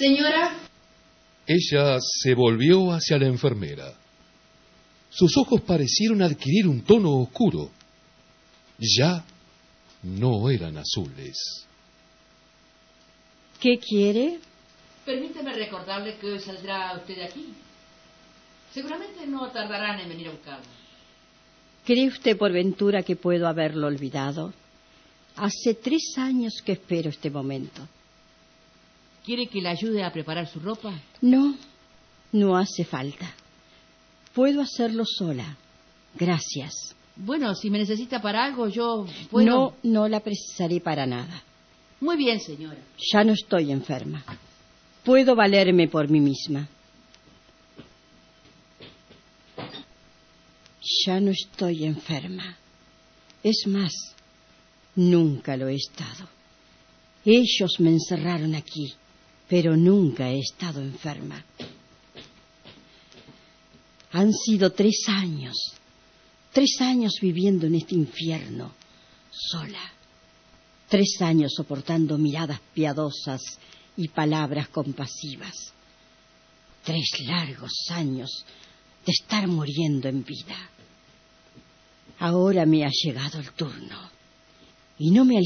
Señora. Ella se volvió hacia la enfermera. Sus ojos parecieron adquirir un tono oscuro. Ya no eran azules. ¿Qué quiere? Permítame recordarle que hoy saldrá usted de aquí. Seguramente no tardarán en venir a buscarla. ¿Cree usted por ventura que puedo haberlo olvidado? Hace 3 años que espero este momento. ¿Quiere que le ayude a preparar su ropa? No, no hace falta. Puedo hacerlo sola. Gracias. Bueno, si me necesita para algo, yo puedo... No la precisaré para nada. Muy bien, señora. Ya no estoy enferma. Puedo valerme por mí misma. Ya no estoy enferma. Es más, nunca lo he estado. Ellos me encerraron aquí, pero nunca he estado enferma. Han sido 3 años. 3 años viviendo en este infierno, sola. 3 años soportando miradas piadosas y palabras compasivas. 3 largos años de estar muriendo en vida. Ahora me ha llegado el turno y no me